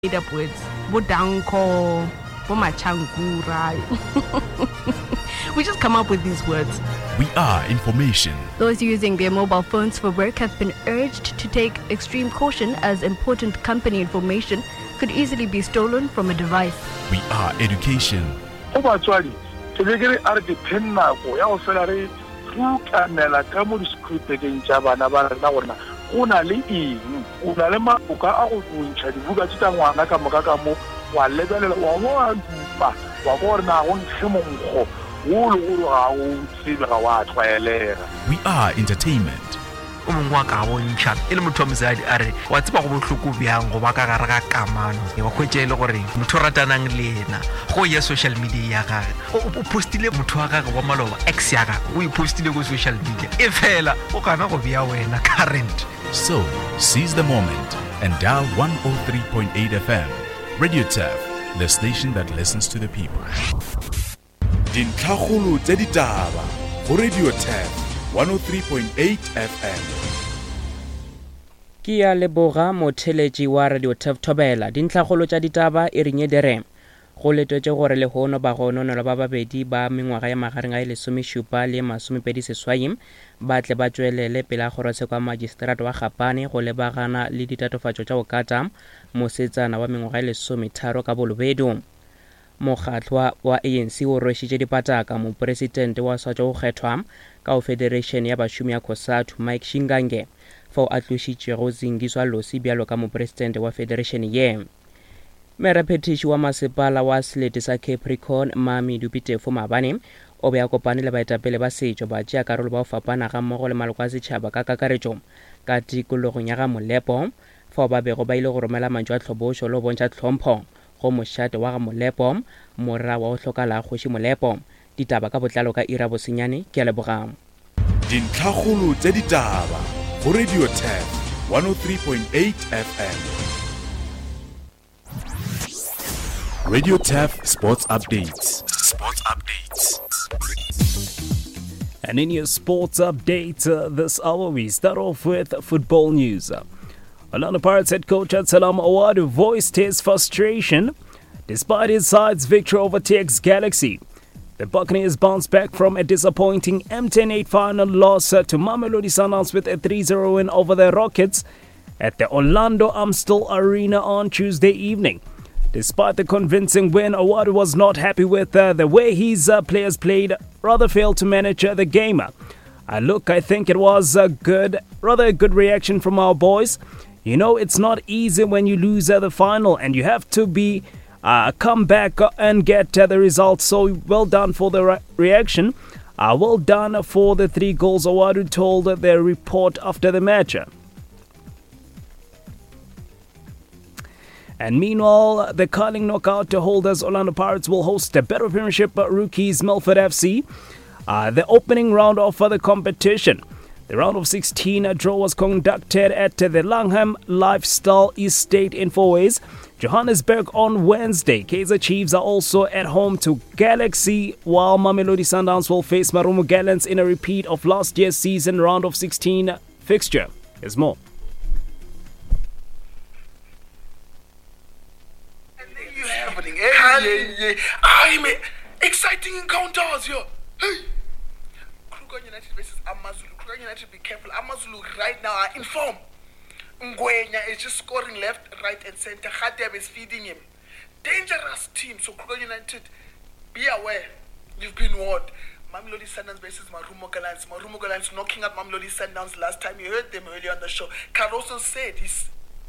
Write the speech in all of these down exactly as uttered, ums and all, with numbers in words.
made up words. Bodanko, Bomachangura. We just come up with these words. We are information. Those using their mobile phones for work have been urged to take extreme caution as important company information could easily be stolen from a device. We are education. Obatswadi, tebegere are depend nako ya go fela re rukanela ka mo diskripteng tsa bana ba rena bona una le eng una le maboka a go bontšha dibuka tsa ngwana ka moka ka mo wa lebelela wa mo a dupa wa bona go ntshemonggo wo lo go ga o tsebe ga wa tshwaelega. We are entertainment. o mongwe wa ka bontšha e le motho wa mosadi a re wa tseba go bohloko bjang go ba ka gare ga kamano wa khwetse le gore motho o ratanang le ena go ya social media ya gage o postile motho wa gage wa maloba ex ya gage o ipostile go social media e fela o kana go bia wena current. So seize the moment and dial one oh three point eight F M. Radio T A F, the station that listens to the people. Dintlhagolo tse ditaba go Radio T A F one oh three point eight F M. Ke ya leboga motheletši wa Radio T A F Thobela. Dintlhagolo tša ditaba e ringe dere go letotše gore lehono ba gononelo ba babedi ba mengwaga ya magareng a lesomešupa le masomepedi seswai ba tle ba tšwelele pele a kgorotsheko ya magistrata wa Gapane go lebagana le ditatofatšo tša go kata mosetsana wa mengwaga ya lesometharo ka bolobedu. Mokgatlho wa A N C o rwešitše dipataka mopresidente wa swa tša go kgethwa ka go federation ya bašomi ya COSATU Mike Shingange fao a tlošitšego Zingiswa Losi bjalo ka mopresidente wa federation ye. Meraphethiši wa masepala wa selete sa Capricorn Mami Dupitefo Mabane o be a kopane le baetapele ba setšo ba tšea karolo ba go fapana ga mmogo le maloko a setšhaba ka kakaretšo ka tikologong ya ga Molepo fao ba bego ba ile go romela mantšu a tlhobošo le go bontšha tlhompho go mošate wa ga Molepo mora wa go hlokala kgoši Molepo. Ditaba ka botlalo ka ira bosenyane ke a lebogang. Dintlhagolo tse ditaba go Radio T A F one oh three point eight F M. Radio T A F Sports Updates. Sports Updates. And in your sports update uh, this hour, we start off with football news. Orlando Pirates head coach Salam Awadu voiced his frustration despite his side's victory over T X Galaxy. The Buccaneers bounced back from a disappointing M ten eight final loss uh, to Mamelodi Sundowns with a three zero win over the Rockets at the Orlando Amstel Arena on Tuesday evening. Despite the convincing win, Awadu was not happy with uh, the way his uh, players played, rather failed to manage uh, the game. Uh, look, I think it was a good, rather a good reaction from our boys. You know, it's not easy when you lose uh, the final and you have to be uh, come back and get uh, the results. So well done for the re- reaction. Uh, well done for the three goals, Awadu told uh, their report after the match. And meanwhile, the curling knockout holders Orlando Pirates will host the Battle Premiership rookies Milford F C. Uh, the opening round of the competition. The round of sixteen draw was conducted at the Langham Lifestyle Estate in Fourways, Johannesburg on Wednesday. Kaizer Chiefs are also at home to Galaxy, while Mamelodi Sundowns will face Marumo Gallants in a repeat of last year's season round of sixteen fixture. Here's more. Happening every year. I'm exciting encounters here. Hey, Kruger United versus Amazulu. Kruger United, be careful. Amazulu right now are in form. Ngwenya is just scoring left, right, and center. Khateb is feeding him. Dangerous team. So Kruger United, be aware. You've been warned. Mamelodi Sundowns versus Marumo Gallants. Marumo Gallants knocking out Mamelodi Sundowns last time. You heard them earlier on the show. Caruso said he's.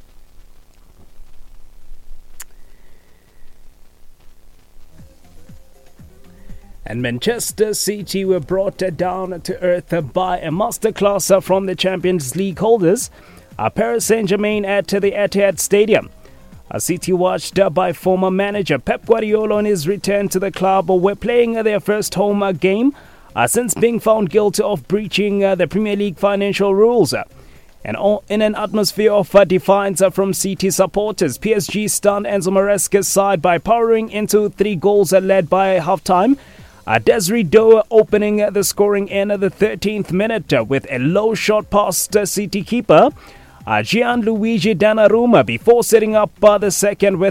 And Manchester City were brought down to earth by a masterclass from the Champions League holders, Paris Saint-Germain at the Etihad Stadium. A City watched by former manager Pep Guardiola on his return to the club were playing their first home game since being found guilty of breaching the Premier League financial rules. And in an atmosphere of defiance from City supporters, P S G stunned Enzo Maresca's side by powering into three goals led by halftime. Uh, Desiree Doe opening the scoring in the thirteenth minute with a low shot past the City keeper. uh, Gianluigi Donnarumma before setting up uh, the second with